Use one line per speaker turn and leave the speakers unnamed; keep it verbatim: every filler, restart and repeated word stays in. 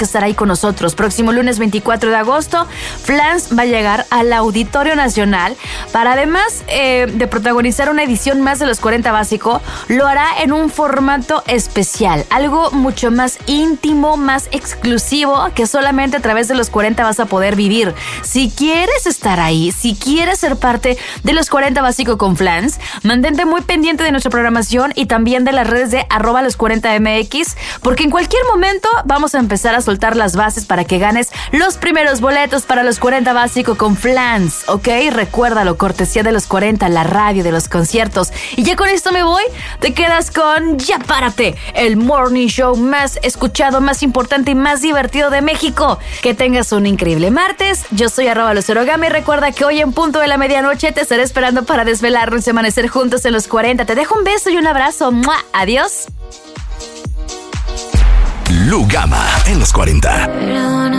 que estar ahí con nosotros. Próximo lunes veinticuatro de agosto, Flans va a llegar al Auditorio Nacional para, además eh, de protagonizar una edición más de Los cuarenta Básico, lo hará en un formato especial, algo mucho más íntimo, más exclusivo, que solamente a través de Los cuarenta vas a poder vivir. Si quieres estar ahí, si quieres ser parte de Los cuarenta Básico con Flans, mantente muy pendiente de nuestra programación y también de las redes de arroba los cuarenta M X, porque en cualquier momento vamos a empezar a soltar las bases para que ganes los primeros boletos para Los cuarenta Básico con Flans, ¿ok? Recuérdalo, cortesía de Los cuarenta, la radio de los conciertos. Y ya con esto me voy, te quedas con Ya Párate, el morning show más escuchado, más importante y más divertido de México. Que tengas un increíble martes. Yo soy arroba los origami. Recuerda que hoy en punto de la medianoche te estaré esperando para desvelarnos y amanecer juntos en Los cuarenta. Te dejo un beso y un abrazo. ¡Mua! Adiós.
Lugama en Los cuarenta.